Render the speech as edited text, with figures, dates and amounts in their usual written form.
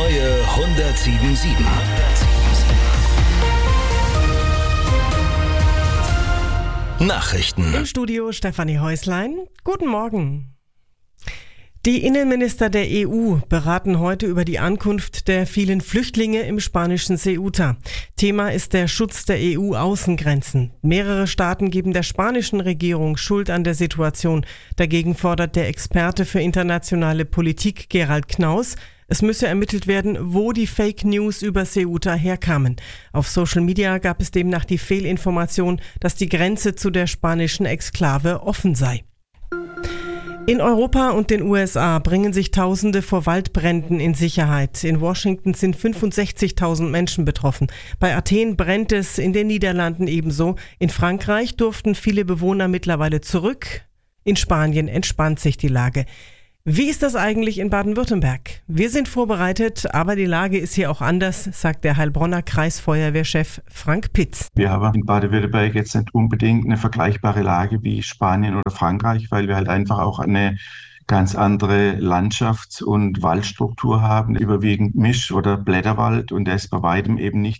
neue 107.7. Nachrichten. Im Studio Stefanie Häuslein. Guten Morgen. Die Innenminister der EU beraten heute über die Ankunft der vielen Flüchtlinge im spanischen Ceuta. Thema ist der Schutz der EU-Außengrenzen. Mehrere Staaten geben der spanischen Regierung Schuld an der Situation. Dagegen fordert der Experte für internationale Politik Gerald Knaus, es müsse ermittelt werden, wo die Fake News über Ceuta herkamen. Auf Social Media gab es demnach die Fehlinformation, dass die Grenze zu der spanischen Exklave offen sei. In Europa und den USA bringen sich Tausende vor Waldbränden in Sicherheit. In Washington sind 65.000 Menschen betroffen. Bei Athen brennt es, in den Niederlanden ebenso. In Frankreich durften viele Bewohner mittlerweile zurück. In Spanien entspannt sich die Lage. Wie ist das eigentlich in Baden-Württemberg? Wir sind vorbereitet, aber die Lage ist hier auch anders, sagt der Heilbronner Kreisfeuerwehrchef Frank Pitz. Wir haben in Baden-Württemberg jetzt nicht unbedingt eine vergleichbare Lage wie Spanien oder Frankreich, weil wir halt einfach auch eine ganz andere Landschafts- und Waldstruktur haben, überwiegend Misch- oder Blätterwald, und der ist bei weitem eben nicht